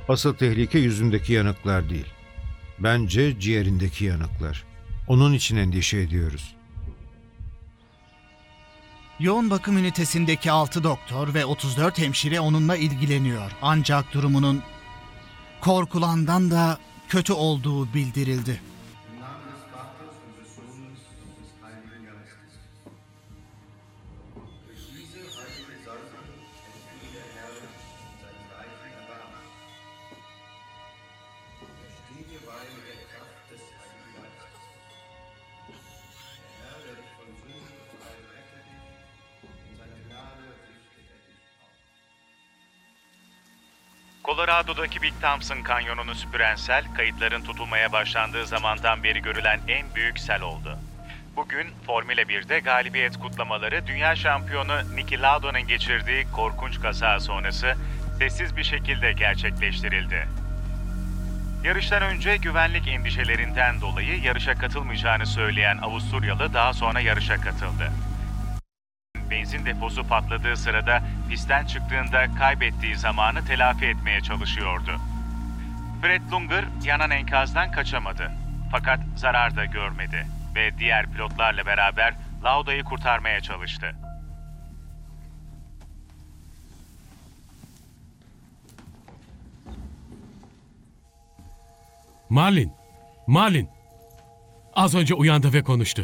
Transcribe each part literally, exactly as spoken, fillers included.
Asıl tehlike yüzündeki yanıklar değil. Bence ciğerindeki yanıklar. Onun için endişe ediyoruz. Yoğun bakım ünitesindeki altı doktor ve otuz dört hemşire onunla ilgileniyor. Ancak durumunun korkulandan da kötü olduğu bildirildi. Im Namen des Vaters und des Sohnes und des Heiligen Geistes. Durch diese heilige Salbung empfing der Herr sein reichen Erbarmen. Er stieg dir bei mit der Kraft des Heiligen Geistes. Der Herr, der dich von Sünden befreit, rette dich, in seine Gnade richte er dich auf. Colorado'daki Big Thompson Kanyonu'nu süpüren sel, kayıtların tutulmaya başlandığı zamandan beri görülen en büyük sel oldu. Bugün Formula birde galibiyet kutlamaları dünya şampiyonu Niki Laudo'nun geçirdiği korkunç kaza sonrası sessiz bir şekilde gerçekleştirildi. Yarıştan önce güvenlik endişelerinden dolayı yarışa katılmayacağını söyleyen Avusturyalı daha sonra yarışa katıldı. Benzin deposu patladığı sırada pistten çıktığında kaybettiği zamanı telafi etmeye çalışıyordu. Fred Lunger yanan enkazdan kaçamadı. Fakat zarar da görmedi ve diğer pilotlarla beraber Laudo'yu kurtarmaya çalıştı. Marlin, Marlin. Az önce uyandı ve konuştu.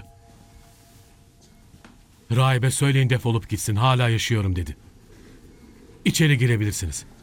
Rahibe söyleyin defolup gitsin, hala yaşıyorum dedi. İçeri girebilirsiniz.